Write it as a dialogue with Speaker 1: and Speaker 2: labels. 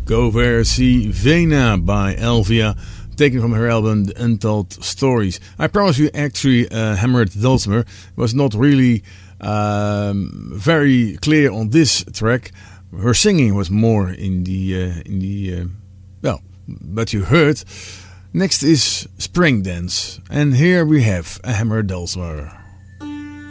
Speaker 1: Go Where See Vena by Elvia, taken from her album Untold Stories. I promise you, actually, Hammered Dulcimer was not really very clear on this track. Her singing was more in the well, but you heard. Next is Spring Dance, and here we have a Hammered Dulcimer.